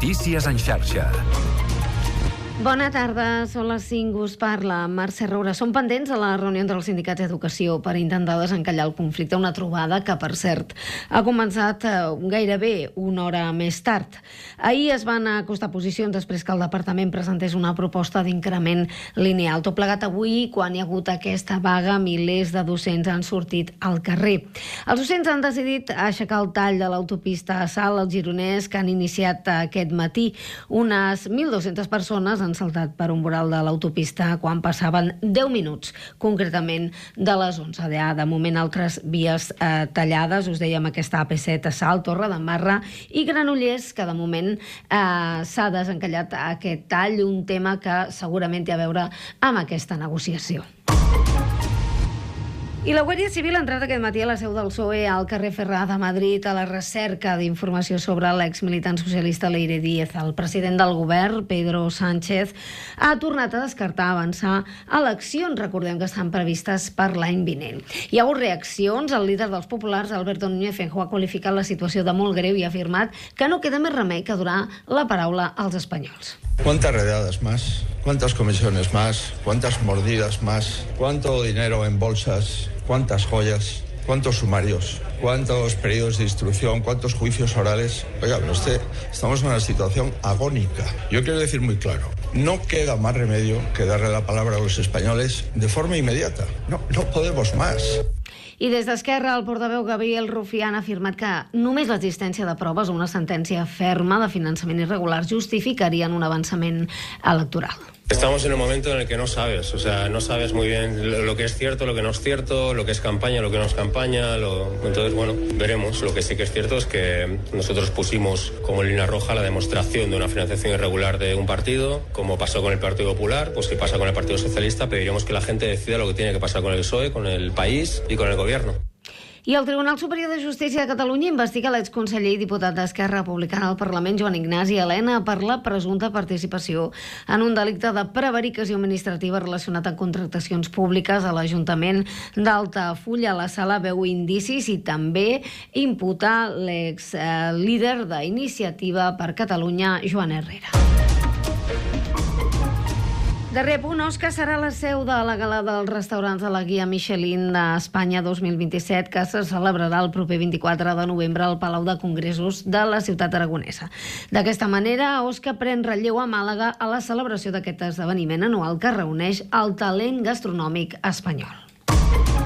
Notícies en xarxa. Bona tarda, són les 5, us parla Mercè Roura. Som pendents a la reunió entre els sindicats d'educació per intentar desencallar el conflicte, una trobada que, per cert, ha començat gairebé una hora més tard. Ahir es van acostar posicions després que el departament presentés una proposta d'increment lineal. Tot plegat avui, quan hi ha hagut aquesta vaga, milers de docents han sortit al carrer. Els docents han decidit aixecar el tall de l'autopista a Salt, al Gironès, que han iniciat aquest matí. Unes 1.200 persones han saltat per un voral de l'autopista quan passaven 10 minuts, concretament de les 11. De moment, altres vies tallades, us dèiem aquesta AP7 a Salt, Torredembarra i Granollers, que de moment s'ha desencallat aquest tall, un tema que segurament té a veure amb aquesta negociació. I la Guàrdia Civil ha entrat aquest matí a la seu del PSOE al carrer Ferrà de Madrid a la recerca d'informació sobre l'exmilitant socialista Leire Díez. El president del govern, Pedro Sánchez, ha tornat a descartar avançar eleccions, recordem que estan previstes per l'any vinent. Hi ha hagut reaccions. El líder dels populars, Alberto Núñez Feijóo, ha qualificat la situació de molt greu i ha afirmat que no queda més remei que donar la paraula als espanyols. ¿Cuántas redadas más? ¿Cuántas comisiones más? ¿Cuántas mordidas más? ¿Cuánto dinero en bolsas? ¿Cuántas joyas? ¿Cuántos sumarios? ¿Cuántos periodos de instrucción? ¿Cuántos juicios orales? Oiga, pero estamos en una situación agónica. Yo quiero decir muy claro, no queda más remedio que darle la palabra a los españoles de forma inmediata. No podemos más. I des d'Esquerra, el portaveu Gabriel Rufián ha afirmat que només l'existència de proves o una sentència ferma de finançament irregular justificarien un avançament electoral. Estamos en un momento en el que no sabes, no sabes muy bien lo que es cierto, lo que no es cierto, lo que es campaña, lo que no es campaña. Entonces, bueno, veremos. Lo que sí que es cierto es que nosotros pusimos como línea roja la demostración de una financiación irregular de un partido, como pasó con el Partido Popular, pues si pasa con el Partido Socialista, pediremos que la gente decida lo que tiene que pasar con el PSOE, con el país y con el gobierno. I el Tribunal Superior de Justícia de Catalunya investiga l'exconseller i diputat d'Esquerra Republicana al Parlament, Joan Ignasi Elena, per la presumpta participació en un delicte de prevaricació administrativa relacionat amb contractacions públiques a l'Ajuntament d'Altafulla. La sala veu indicis i també imputa l'ex-líder d'Iniciativa per Catalunya, Joan Herrera. Darrer punt, Osca serà la seu de la gala dels restaurants de la Guia Michelin d'Espanya 2027, que se celebrarà el proper 24 de novembre al Palau de Congressos de la ciutat aragonesa. D'aquesta manera, Osca pren relleu a Màlaga a la celebració d'aquest esdeveniment anual que reuneix el talent gastronòmic espanyol.